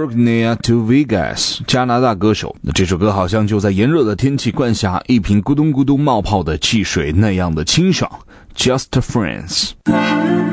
California to Vegas， 加拿大歌手。这首歌好像就在炎热的天气灌下一瓶咕咚咕咚冒泡的汽水那样的清爽。Just Friends。